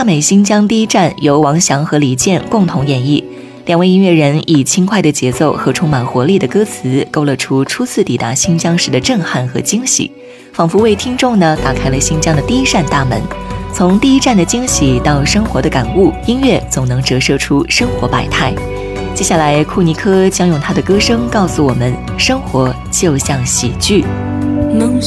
大美新疆第一站由王翔和李健共同演绎，两位音乐人以轻快的节奏和充满活力的歌词，勾勒出初次抵达新疆时的震撼和惊喜，仿佛为听众打开了新疆的第一扇大门。从第一站的惊喜到生活的感悟，音乐总能折射出生活百态。接下来，库尼科将用他的歌声告诉我们，生活就像喜剧。